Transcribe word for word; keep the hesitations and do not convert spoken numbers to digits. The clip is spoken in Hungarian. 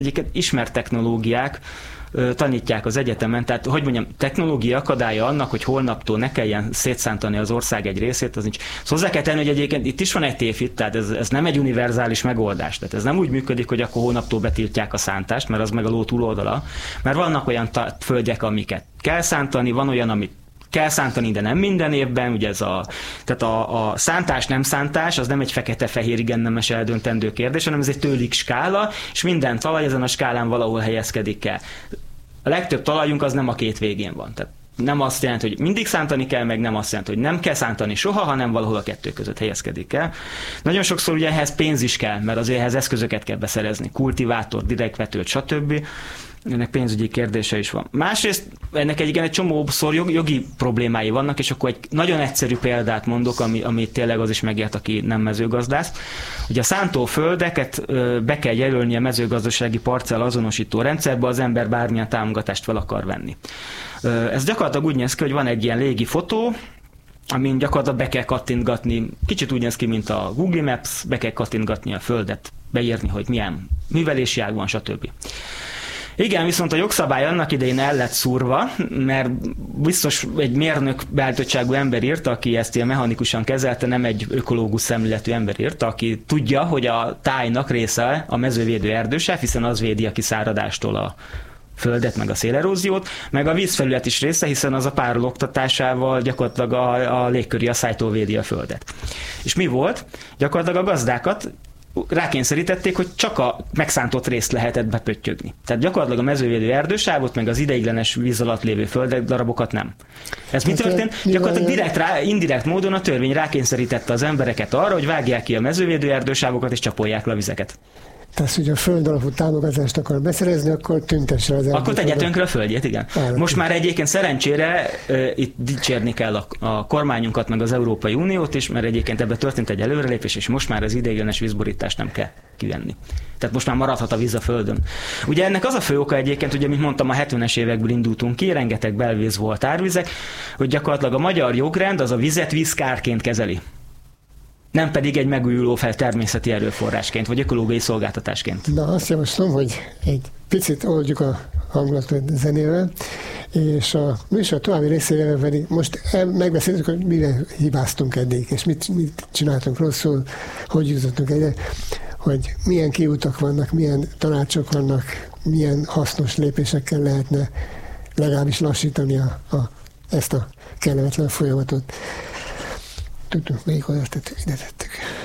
Egyébként ismert technológiák tanítják az egyetemen, tehát hogy mondjam, technológia akadálya annak, hogy holnaptól ne kelljen szétszántani az ország egy részét, az nincs. Szóval hozzá kell tenni, hogy egyébként itt is van egy tévhit, tehát ez, ez nem egy univerzális megoldás, tehát ez nem úgy működik, hogy akkor hónaptól betiltják a szántást, mert az meg a ló túloldala, mert vannak olyan földek, amiket kell szántani, van olyan, amit kell szántani, de nem minden évben, ugye ez a, tehát a, a szántás, nem szántás, az nem egy fekete-fehér igen nemes eldöntendő kérdés, hanem ez egy tőlik skála, és minden talaj ezen a skálán valahol helyezkedik el. A legtöbb talajunk az nem a két végén van, tehát nem azt jelenti, hogy mindig szántani kell, meg nem azt jelenti, hogy nem kell szántani soha, hanem valahol a kettő között helyezkedik el. Nagyon sokszor ugye ehhez pénz is kell, mert azért ehhez eszközöket kell beszerezni, kultivátor, direktvetőt, stb. Ennek pénzügyi kérdése is van. Másrészt ennek egy, igen, egy csomószor jogi, jogi problémái vannak, és akkor egy nagyon egyszerű példát mondok, ami, ami tényleg az is megért, aki nem mezőgazdász. Ugye a szántóföldeket be kell jelölni a mezőgazdasági parcella azonosító rendszerbe, az ember bármilyen támogatást fel akar venni. Ez gyakorlatilag úgy néz ki, hogy van egy ilyen légi fotó, amin gyakorlatilag be kell kattintgatni, kicsit úgy néz ki, mint a Google Maps, be kell kattintgatni a földet, beírni, hogy milyen művelési ág van, stb. Igen, viszont a jogszabály annak idején el lett szúrva, mert biztos egy mérnök beállítottságú ember írta, aki ezt ilyen mechanikusan kezelte, nem egy ökológus szemléletű ember írta, aki tudja, hogy a tájnak része a mezővédő erdősáv, hiszen az védi a kiszáradástól a földet, meg a széleróziót, meg a vízfelület is része, hiszen az a párol oktatásával gyakorlatilag a, a légköri asszálytól védi a földet. És mi volt? Gyakorlatilag a gazdákat rákényszerítették, hogy csak a megszántott részt lehetett bepöttyögni. Tehát gyakorlatilag a mezővédő erdősávot, meg az ideiglenes víz alatt lévő földek darabokat nem. Ez mi történt? Gyakorlatilag direkt rá, indirekt módon a törvény rákényszerítette az embereket arra, hogy vágják ki a mezővédő erdősávokat és csapolják le a vizeket. Tehát, hogy a föld alapú támogatást akar beszerezni, akkor tüntesse az Akkor tegye tönkre a földjét, igen. Állapot. Most már egyébként szerencsére uh, itt dicsérni kell a, a kormányunkat, meg az Európai Uniót is, mert egyébként ebben történt egy előrelépés, és most már az ideiglenes vízborítást nem kell kivenni. Tehát most már maradhat a víz a földön. Ugye ennek az a fő oka egyébként, ugye, mint mondtam, a hetvenes évekből indultunk ki, rengeteg belvíz volt, árvizek, hogy gyakorlatilag a magyar jogrend az a vizet vízkárként kezeli. Nem pedig egy megújuló fel természeti erőforrásként, vagy ökológiai szolgáltatásként. Na, azt javaslom, hogy egy picit oldjuk a hangulatot zenével, és a műsor további részével pedig most megbeszéltük, hogy mire hibáztunk eddig, és mit, mit csináltunk rosszul, hogy jutottunk egyre, hogy milyen kiútak vannak, milyen tanácsok vannak, milyen hasznos lépésekkel lehetne legalábbis lassítani a, a, ezt a kellemetlen folyamatot. Tudtuk, melyik oldalt ide tettük.